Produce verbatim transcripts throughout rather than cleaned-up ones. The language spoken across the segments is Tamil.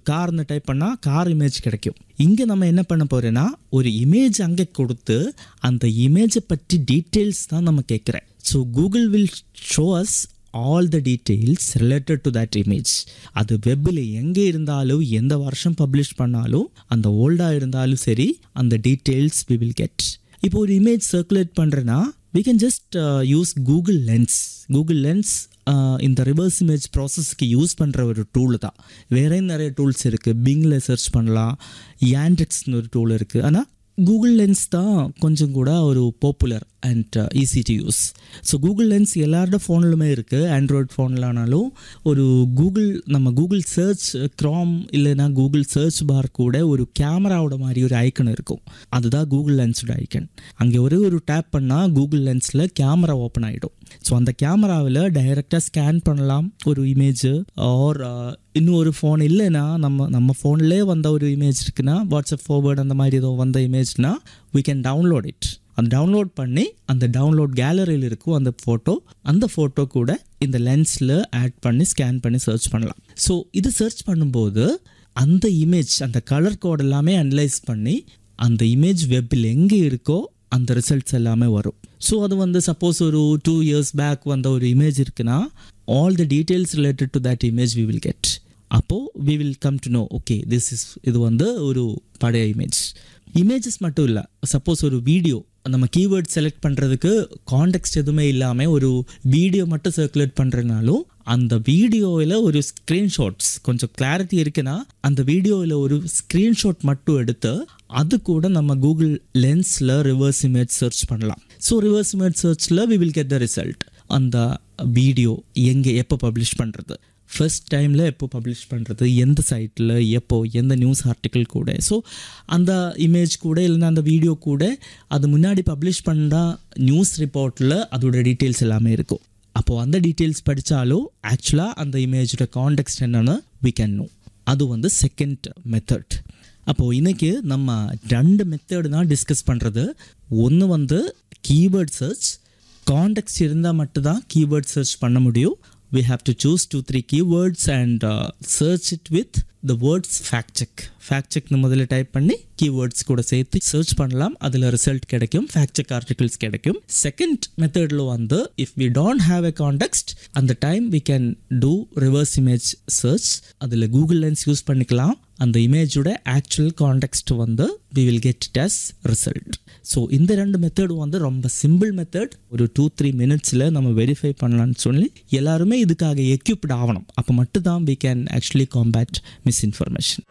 கார்னு டைப் பண்ணால் கார் இமேஜ் கிடைக்கும். இங்கே நம்ம என்ன பண்ண போகிறோன்னா ஒரு இமேஜ் அங்கே கொடுத்து அந்த இமேஜை பற்றி டீட்டெயில்ஸ் தான் நம்ம கேட்குறேன். So Google will show us all the details related to that image. அது வெப்பில் எங்கே இருந்தாலும் எந்த வருஷம் பப்ளிஷ் பண்ணாலும் அந்த ஓல்டாக இருந்தாலும் சரி அந்த டீட்டெயில்ஸ் we will get. இப்போ ஒரு இமேஜ் சர்க்குலேட் பண்ணுறேன்னா we can just uh, use Google Lens. Google Lens uh, இந்த ரிவர்ஸ் இமேஜ் ப்ராசஸ்க்கு யூஸ் பண்ணுற ஒரு டூல் தான். வேற நிறைய டூல்ஸ் இருக்குது. பிங்கில் சர்ச் பண்ணலாம், யாண்டெக்ஸ்னு ஒரு டூல் இருக்குது. ஆனால் கூகுள் லென்ஸ் தான் கொஞ்சம் கூட ஒரு popular and easy to use. So Google lens எல்லாரோட ஃபோன்லுமே இருக்குது. ஆண்ட்ராய்ட் ஃபோன்லானாலும் ஒரு கூகுள் நம்ம கூகுள் சர்ச் க்ராம் இல்லைன்னா கூகுள் சர்ச் பார் கூட ஒரு கேமராவோட மாதிரி ஒரு ஐக்கன் இருக்கும். அதுதான் கூகுள் லென்ஸோட ஐக்கன். அங்கே ஒரே ஒரு டேப் பண்ணால் கூகுள் லென்ஸில் கேமரா ஓப்பன் ஆகிடும். ஸோ அந்த கேமராவில் டைரெக்டாக ஸ்கேன் பண்ணலாம் ஒரு இமேஜு. ஆர் இன்னும் ஒரு ஃபோன் இல்லைன்னா நம்ம நம்ம ஃபோன்லேயே வந்த ஒரு இமேஜ் இருக்குன்னா வாட்ஸ்அப் ஃபார்வர்ட் அந்த மாதிரி ஏதோ வந்த இமேஜ்னா we can download it. அந்த டவுன்லோட் பண்ணி அந்த டவுன்லோட் கேலரியில் இருக்கும் அந்த ஃபோட்டோ, அந்த ஃபோட்டோ கூட இந்த லென்ஸில் ஆட் பண்ணி ஸ்கேன் பண்ணி சர்ச் பண்ணலாம். ஸோ இது சர்ச் பண்ணும்போது அந்த இமேஜ் அந்த கலர் கோட் எல்லாமே அனலைஸ் பண்ணி அந்த இமேஜ் வெப்பில் எங்கே இருக்கோ அந்த ரிசல்ட்ஸ் எல்லாமே வரும். ஸோ அது வந்து சப்போஸ் ஒரு டூ இயர்ஸ் பேக் வந்த ஒரு இமேஜ் இருக்குன்னா all the details related to that image we will get. அப்போது we will come to know okay this is இது வந்து ஒரு பழைய இமேஜ். இமேஜஸ் மட்டும் இல்லை, சப்போஸ் ஒரு வீடியோ நம்ம கீவேர்ட் செலக்ட் பண்ணுறதுக்கு கான்டெக்ஸ்ட் எதுவுமே இல்லாமல் ஒரு வீடியோ மட்டும் சர்க்குலேட் பண்ணுறதுனாலும் அந்த வீடியோவில் ஒரு ஸ்க்ரீன்ஷாட்ஸ் கொஞ்சம் கிளாரிட்டி இருக்குன்னா அந்த வீடியோவில் ஒரு ஸ்க்ரீன்ஷாட் மட்டும் எடுத்து அது கூட நம்ம கூகுள் லென்ஸில் ரிவர்ஸ் இமேஜ் சர்ச் பண்ணலாம். ஸோ ரிவர்ஸ் இமேஜ் சர்ச்சில் we will get the result. அந்த வீடியோ எங்கே எப்போ பப்ளிஷ் பண்ணுறது, ஃபர்ஸ்ட் டைமில் எப்போ பப்ளிஷ் பண்ணுறது, எந்த சைட்டில் எப்போ, எந்த நியூஸ் ஆர்டிக்கிள் கூட. ஸோ அந்த இமேஜ் கூட இல்லைன்னா அந்த வீடியோ கூட அது முன்னாடி பப்ளிஷ் பண்ண நியூஸ் ரிப்போர்ட்டில் அதோட டீட்டெயில்ஸ் எல்லாமே இருக்கும். அப்போது அந்த டீட்டெயில்ஸ் படித்தாலும் ஆக்சுவலாக அந்த இமேஜோட கான்டெக்ஸ்ட் என்னென்னு we can know. அது வந்து செகண்ட் மெத்தட். அப்போது இன்றைக்கி நம்ம ரெண்டு மெத்தடு தான் டிஸ்கஸ் பண்ணுறது. ஒன்று வந்து கீவேர்ட் சர்ச். கான்டெக்ஸ்ட் இருந்தால் மட்டும்தான் கீவேர்ட் சர்ச் பண்ண முடியும். We have to choose two three keywords and uh, search it with the words fact check. fact check னு முதல்ல டைப் பண்ணி keywords கூட சேர்த்து சர்ச் பண்ணலாம். அதில் ரிசல்ட் கிடைக்கும், fact check articles கிடைக்கும். செகண்ட் மெத்தடில் வந்து if we don't have a context அந்த time we can do reverse image search. அதில் கூகுள் லென்ஸ் யூஸ் பண்ணிக்கலாம். அந்த இமேஜோட ஆக்சுவல் கான்டெக்ஸ்ட் வந்து we will get it as result. So இந்த ரெண்டு மெத்தடும் வந்து ரொம்ப சிம்பிள் மெத்தட். ஒரு டூ த்ரீ மினிட்ஸில் நம்ம வெரிஃபை பண்ணலான்னு சொல்லி எல்லாருமே இதுக்காக எக்யூப்ட் ஆகணும். அப்போ மட்டும் தான் we can actually combat misinformation.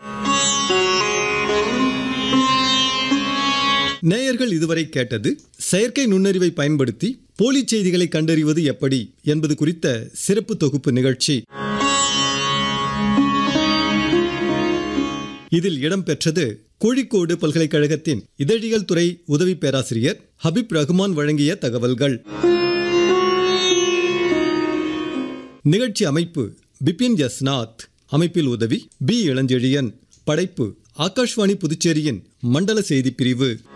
நேயர்கள் இதுவரை கேட்டது செயற்கை நுண்ணறிவை பயன்படுத்தி போலி செய்திகளை கண்டறிவது எப்படி என்பது குறித்த சிறப்பு தொகுப்பு நிகழ்ச்சி. இதில் இடம்பெற்றது கோழிக்கோடு பல்கலைக்கழகத்தின் இதழியல் துறை உதவி பேராசிரியர் ஹபீப் ரஹ்மான் வழங்கிய தகவல்கள். நிகழ்ச்சி அமைப்பு பிபின் யஸ்நாத். அமைப்பில் உதவி பி இளஞ்செழியன். படைப்பு ஆகாஷ்வாணி புதுச்சேரியின் மண்டல செய்தி பிரிவு.